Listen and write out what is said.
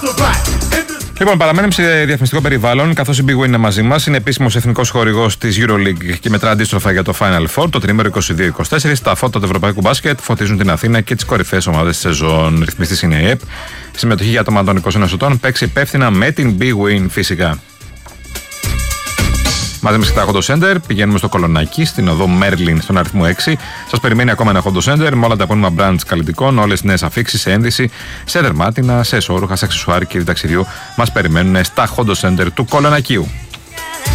Λοιπόν, παραμένουμε σε διαφημιστικό περιβάλλον, καθώς η Big Win είναι μαζί μας. Είναι επίσημος εθνικός χορηγός της EuroLeague και μετρά αντίστροφα για το Final Four, το τρίμερο 22-24. Τα φώτα του ευρωπαϊκού μπάσκετ φωτίζουν την Αθήνα και τις κορυφαίες ομάδες της σεζόν. Ρυθμιστής είναι η ΕΕΠ. Συμμετοχή για άτομα των 21 ετών. Παίξει υπεύθυνα με την Big Win φυσικά. Μαζί μας και τα Hondo Center, πηγαίνουμε στο Κολονάκι, στην οδό Μέρλιν, στον αριθμό 6. Σας περιμένει ακόμα ένα Hondo Center με όλα τα επώνυμα brands καλλιτικών, όλες τις νέες αφίξεις σε ένδυση, σε δερμάτινα, σε εσώρουχα, σε αξεσουάρ και ταξιδιού. Μας περιμένουν στα Hondo Center του Κολονακίου.